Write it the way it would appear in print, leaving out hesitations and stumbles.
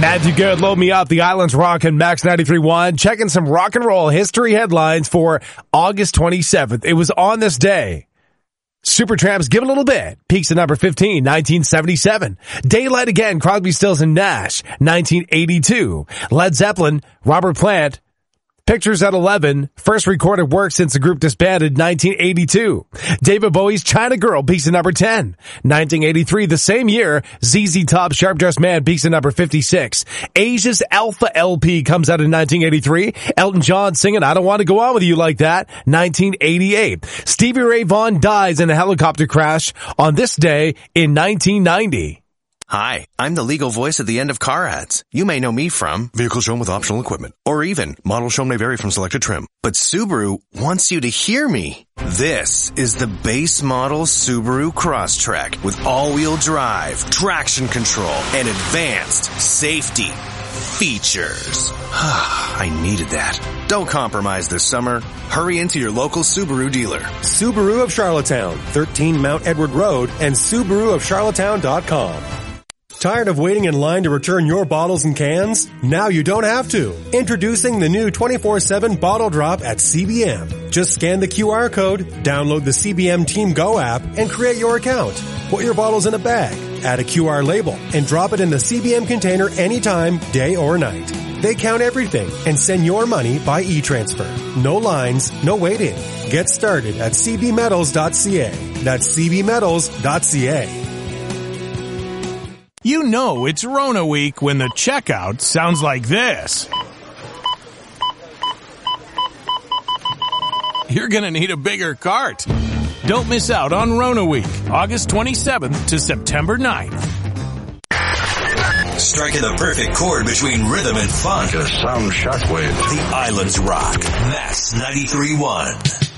Matthew Good, Load Me Up, the Islands Rock and Max 93.1. Checking some rock and roll history headlines for August 27th. It was on this day. Supertramp's Give a Little Bit peaks at number 15, 1977. Daylight Again, Crosby, Stills and Nash, 1982. Led Zeppelin, Robert Plant, Pictures at 11, first recorded work since the group disbanded, 1982. David Bowie's China Girl peaks at number 10. 1983, the same year, ZZ Top Sharp Dressed Man peaks at number 56. Asia's Alpha LP comes out in 1983. Elton John singing I Don't Want to Go On With You Like That, 1988. Stevie Ray Vaughan dies in a helicopter crash on this day in 1990. Hi, I'm the legal voice at the end of car ads. You may know me from vehicle shown with optional equipment, or even model shown may vary from selected trim. But Subaru wants you to hear me. This is the base model Subaru Crosstrek with all-wheel drive, traction control, and advanced safety features. I needed that. Don't compromise this summer. Hurry into your local Subaru dealer. Subaru of Charlottetown, 13 Mount Edward Road, and SubaruofCharlottetown.com. Tired of waiting in line to return your bottles and cans? Now you don't have to. Introducing the new 24/7 Bottle Drop at CBM. Just scan the QR code, download the CBM Team Go app, and create your account. Put your bottles in a bag, add a QR label, and drop it in the CBM container anytime, day or night. They count everything and send your money by e-transfer. No lines, no waiting. Get started at cbmetals.ca. That's cbmetals.ca. You know it's Rona week when the checkout sounds like this. You're gonna need a bigger cart. Don't miss out on Rona week, August 27th to September 9th. Striking the perfect chord between rhythm and fun. Just some shockwave. The Islands Rock. Max 93.1.